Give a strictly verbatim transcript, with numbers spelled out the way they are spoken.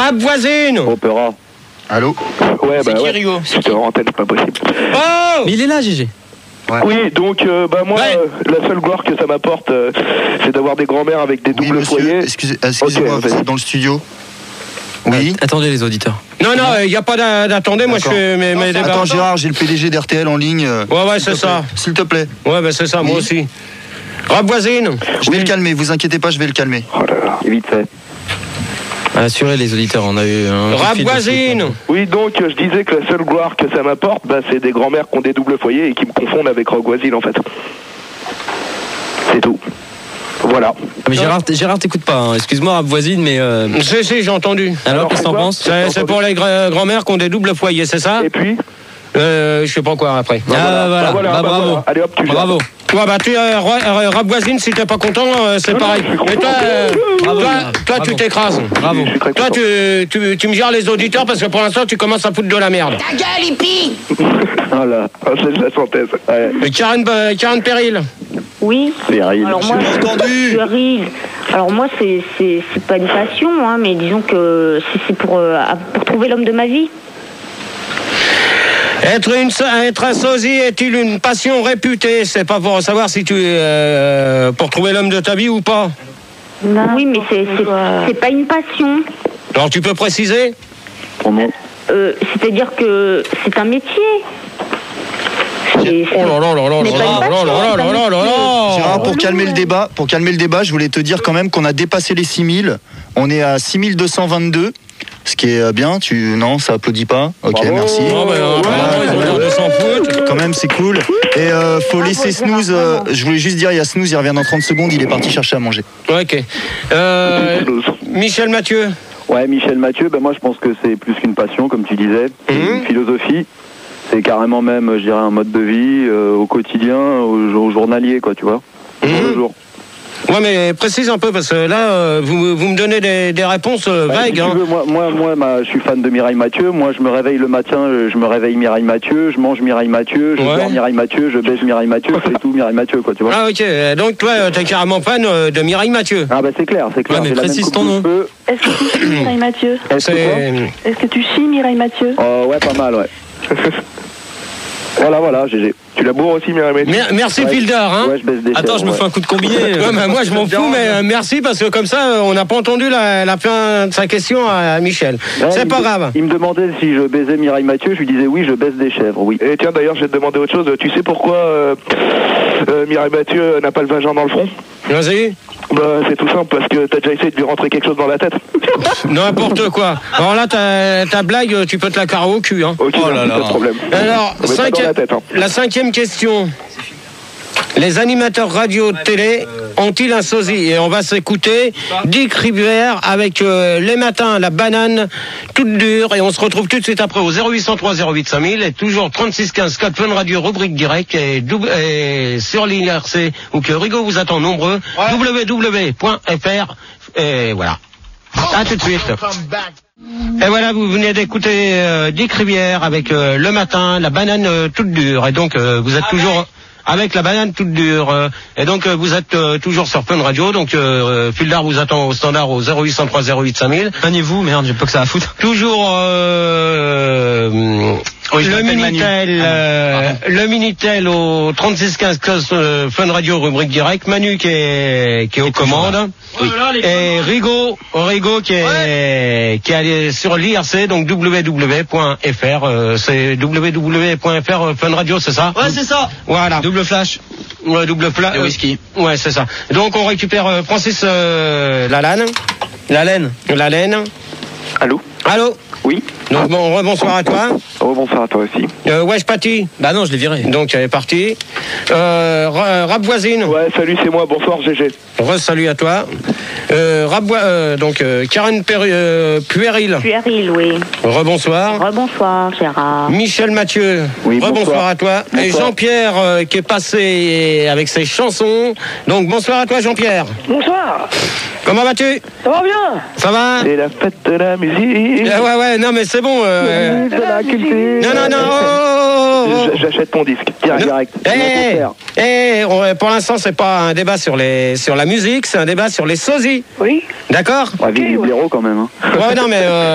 Rap voisine. Opéra. Allô? Ouais, c'est bah qui, ouais. Rigo? C'était en antenne, c'est pas possible. Oh. Mais il est là, Gégé. Ouais. Oui, donc euh, bah moi, Ouais. euh, la seule gloire que ça m'apporte, euh, c'est d'avoir des grands-mères avec des Oui, doubles monsieur, foyers. excusez, excusez-moi, Ok, vous vas-y. êtes dans le studio? Oui. Attendez les auditeurs. Non, non, il n'y a pas d'a- d'attendre, moi je D'accord. fais mes, mes débats. Attends, Gérard, j'ai le P D G d'R T L en ligne. euh, Ouais, ouais, s'il c'est te ça. plaît. S'il te plaît. Ouais, bah c'est ça, moi Oui. aussi. Rap voisine. Je vais le calmer, vous inquiétez pas, je vais le calmer. Oh là là, vite fait. Assurez les auditeurs, on a eu un. Rap fil de voisine. suite. Oui, donc euh, je disais que la seule gloire que ça m'apporte, bah, c'est des grands-mères qui ont des doubles foyers et qui me confondent avec Rock Voisine en fait. C'est tout. Voilà. Ah, mais Gérard, Gérard t'écoutes pas, hein. Excuse-moi, Rap voisine, mais. Euh... Si, si, j'ai entendu. Alors, Alors, qu'est-ce que t'en c'est quoi penses? C'est c'est pour les gra- grand-mères qui ont des doubles foyers, c'est ça? Et puis Euh, je sais pas quoi après. Ah, voilà, Bah, voilà, bah, bah, bravo. voilà. Allez hop, tu gères. Bravo. Ouais, bah tu euh, ra- euh, Rap voisine, si t'es pas content, euh, c'est Non, non, pareil. je suis content. Mais toi, euh, Bravo, toi, Gérard. toi, Bravo. tu t'écrases. Bravo. Je suis très Toi, content. tu, tu, tu me gères les auditeurs parce que pour l'instant, tu commences à foutre de la merde. Voilà, oh, c'est la synthèse. Ouais. Et Karen, euh, Karen Péril. Oui. Péril. Alors moi, J'ai entendu. Péril. Alors moi, c'est c'est c'est pas une passion, hein, mais disons que c'est c'est pour euh, pour trouver l'homme de ma vie. Être, une, être un sosie est-il une passion réputée? C'est pas pour savoir si tu es euh, pour trouver l'homme de ta vie ou pas. Oui, mais c'est c'est c'est pas une passion. Alors tu peux préciser? Comment Euh, C'est-à-dire que c'est un métier. C'est- Oh là là là là Mais là pas une là passion, là là là là là là. Gérard, pour relou, calmer le ouais. débat, pour calmer le débat, je voulais te dire quand même qu'on a dépassé les six mille. On est à six mille deux cent vingt-deux. Ce qui est euh, bien, tu. Non, ça applaudit pas. Ok, Bravo. merci. Oh, bah, euh, ils ont l'air de s'en foutre. Quand même, c'est cool. Et euh, faut Bravo, laisser Gérard, Snooze. euh, vraiment. je voulais juste dire, il y a Snooze, il revient dans trente secondes, il est parti chercher à manger. Ok. Euh, Michel Mathieu. Ouais, Michel Mathieu, ben moi je pense que c'est plus qu'une passion, comme tu disais, c'est Mhm. une philosophie. C'est carrément même, je dirais, un mode de vie euh, au quotidien, au, au journalier, quoi, tu vois. Au jour le jour. Ouais, mais précise un peu parce que là, euh, vous, vous me donnez des, des réponses euh, Bah, si vagues. tu Hein. veux, moi, moi, moi ma- je suis fan de Mireille Mathieu. Moi, je me réveille le matin, euh, je me réveille Mireille Mathieu, je mange Mireille Mathieu, je Ouais. dors Mireille Mathieu, je baise Mireille Mathieu, c'est tout Mireille Mathieu, quoi, tu vois. Ah ok, donc toi, euh, t'es carrément fan euh, de Mireille Mathieu. Ah bah c'est clair, c'est clair. Ouais, mais j'ai la même précise coupe ton de nom. cheveux. Est-ce que tu chies Mireille Mathieu Est-ce que quoi C'est... Est-ce que tu chies Mireille Mathieu Oh ouais, pas mal, ouais. Voilà, voilà, G G. Tu la bourres aussi, Mireille Mathieu? Mer- merci Ouais. Phil d'Or, hein. Ouais, je baisse des Attends, chèvres, je me ouais. fais un coup de combiné. Ouais, mais moi je m'en fous, mais euh, merci parce que comme ça, euh, on n'a pas entendu la, la fin de sa question à, à Michel. Ouais, C'est il pas me- grave. Il me demandait si je baisais Mireille Mathieu, je lui disais oui, je baisse des chèvres, oui. Et tiens, d'ailleurs, je vais te demander autre chose. Tu sais pourquoi euh, euh, Mireille Mathieu n'a pas le vagin dans le front? Vas-y. Bah, c'est tout simple, parce que t'as déjà essayé de lui rentrer quelque chose dans la tête. N'importe quoi. Alors là, ta, ta blague, tu peux te la carrer au cul. Hein. Ok, Oh là pas là. de problème. Alors, Mais pas dans cinquième- la tête, hein. la cinquième question. Les animateurs radio télé ont-ils un sosie? Et on va s'écouter Dick Rivière avec euh, les matins, la banane toute dure. Et on se retrouve tout de suite après au zéro huit cent trois zéro huit cinq mille et toujours trente-six quinze quatre Fun Radio rubrique direct et, double, et sur l'I R C où que Rigo vous attend nombreux. w w w point f r et voilà. À tout de suite. Et voilà, vous venez d'écouter euh, Dick Rivière avec euh, le matin, la banane euh, toute dure. Et donc euh, vous êtes toujours avec la banane toute dure. euh, et donc euh, vous êtes euh, toujours sur Fun Radio. Donc euh, Phil d'Or vous attend au standard au zéro huit cent trois zéro huit cinq mille. Maniez-vous, merde, j'ai pas que ça à foutre. Toujours euh, Oui, je le m'appelle Manu. Minitel, euh, le Minitel au trente-six quinze euh, Fun Radio rubrique direct. Manu qui est qui est aux commandes. Oui. Et Rigo, Rigo qui est qui est allé sur l'I R C donc w w w point f r. Euh, c'est w w w point f r euh, Fun Radio, c'est ça? Ouais, c'est ça. Voilà. Double flash. Ouais, double plat. Et whisky. Euh, ouais, c'est ça. Donc on récupère euh, Francis euh, Lalanne. La laine. La laine. Allô? Allô? Oui? Donc bon, bonsoir à toi. Oh, bonsoir à toi aussi. Euh, Wesh Paty. Bah non, je l'ai viré. Donc elle est partie. Euh, ra- rap voisine. Ouais, salut, c'est moi. Bonsoir, G G. Re-salut à toi. Euh, rap voi- euh, donc euh, Karen Péri- euh, Puéril. Puéril, oui. Rebonsoir. Rebonsoir, Gérard. Michel Mathieu. Oui, Rebonsoir bonsoir. à toi. Et Bonsoir. Jean-Pierre euh, qui est passé avec ses chansons. Donc bonsoir à toi Jean-Pierre. Bonsoir, Comment vas-tu? ça va bien? Ça va? C'est la fête de la musique. Ah ouais ouais non mais c'est bon. euh, De la culture. Non non non. oh, oh, oh, oh. J- J'achète ton disque. Tiens, Non. direct. Eh, eh, on- pour l'instant, c'est pas un débat sur les sur la musique, c'est un débat sur les sosies. Oui. D'accord? Ouais, vive les blaireaux quand même, hein. Ouais, non, mais euh,